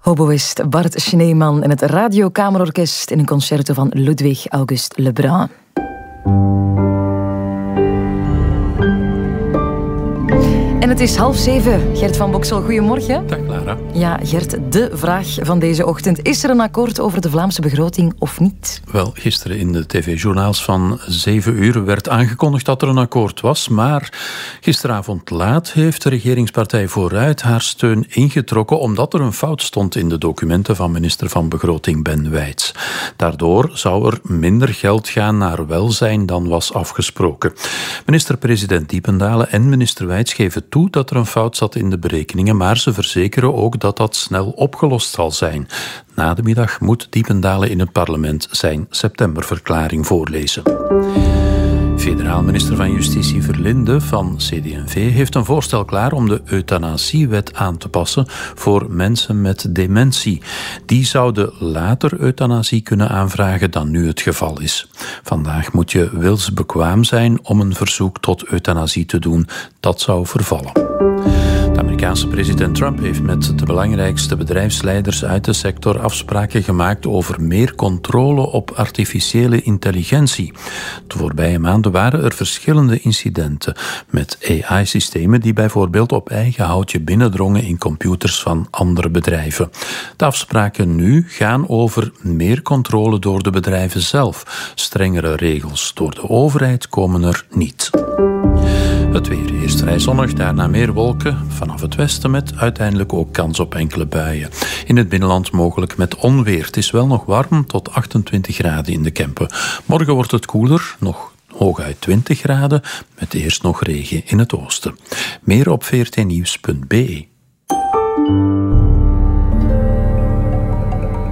Hoboïst Bart Schneeman en het Radiokamerorkest in een concerto van Ludwig August Lebrun. En het is 6:30. Gert van Boksel, goedemorgen. Dag Lara. Ja, Gert, de vraag van deze ochtend. Is er een akkoord over de Vlaamse begroting of niet? Wel, gisteren in de tv-journaals van 7 uur werd aangekondigd dat er een akkoord was, maar gisteravond laat heeft de regeringspartij Vooruit haar steun ingetrokken omdat er een fout stond in de documenten van minister van Begroting Ben Wijts. Daardoor zou er minder geld gaan naar welzijn dan was afgesproken. Minister-president Diependalen en minister Wijts geven toe dat er een fout zat in de berekeningen, maar ze verzekeren ook dat dat snel opgelost zal zijn. Na de middag moet Diependalen in het parlement zijn septemberverklaring voorlezen. Federaal minister van Justitie Verlinde van CD&V heeft een voorstel klaar om de euthanasiewet aan te passen voor mensen met dementie. Die zouden later euthanasie kunnen aanvragen dan nu het geval is. Vandaag moet je wilsbekwaam zijn om een verzoek tot euthanasie te doen. Dat zou vervallen. De Amerikaanse president Trump heeft met de belangrijkste bedrijfsleiders uit de sector afspraken gemaakt over meer controle op artificiële intelligentie. De voorbije maanden waren er verschillende incidenten met AI-systemen die bijvoorbeeld op eigen houtje binnendrongen in computers van andere bedrijven. De afspraken nu gaan over meer controle door de bedrijven zelf. Strengere regels door de overheid komen er niet. Het weer eerst vrij zonnig, daarna meer wolken. Vanaf het westen met uiteindelijk ook kans op enkele buien. In het binnenland mogelijk met onweer. Het is wel nog warm, tot 28 graden in de Kempen. Morgen wordt het koeler, nog hooguit 20 graden, met eerst nog regen in het oosten. Meer op vrtnieuws.be.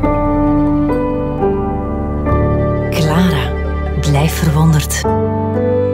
Clara, blijf verwonderd.